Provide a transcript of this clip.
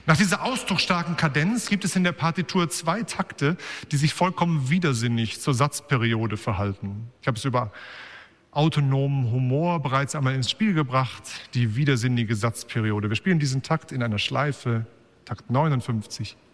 Nach dieser ausdrucksstarken Kadenz gibt es in der Partitur 2 Takte, die sich vollkommen widersinnig zur Satzperiode verhalten. Ich habe es über autonomen Humor bereits einmal ins Spiel gebracht, die widersinnige Satzperiode. Wir spielen diesen Takt in einer Schleife, Takt 59.